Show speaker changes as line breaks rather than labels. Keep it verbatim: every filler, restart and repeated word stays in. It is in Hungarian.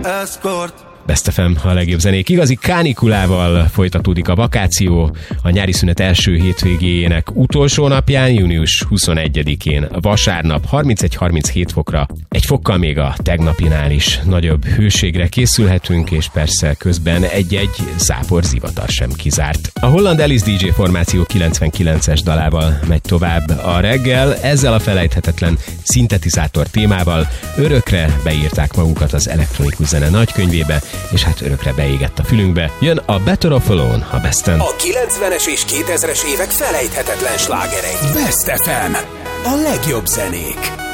Best ef em, a legjobb zenék. Igazi kánikulával folytatódik a vakáció. A nyári szünet első hétvégéjének utolsó napján, június huszonegyedikén, vasárnap harmincegy harminchét fokra, egy fokkal még a tegnapinál is nagyobb hőségre készülhetünk, és persze közben egy-egy zápor zivatar sem kizárt. A holland Alice dé dzsé formáció kilencvenkilences dalával megy tovább a reggel, ezzel a felejthetetlen szintetizátor témával örökre beírták magukat az elektronikus zene nagykönyvébe, és hát örökre beégett a fülünkbe. Jön a Better Off Alone a Besten.
A kilencvenes és kétezres évek felejthetetlen slágerei. Best ef em. A legjobb zenék.